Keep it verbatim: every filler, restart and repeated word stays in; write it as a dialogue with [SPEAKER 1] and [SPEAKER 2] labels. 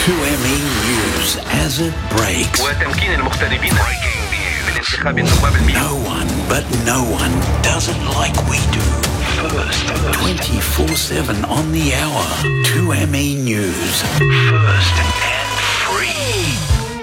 [SPEAKER 1] two M E News as it breaks.
[SPEAKER 2] وتمكين المغتربين من انتخاب النواب المئة.
[SPEAKER 1] No one, but no one does it like we do. First, twenty-four seven on the hour. two M E News. First and free.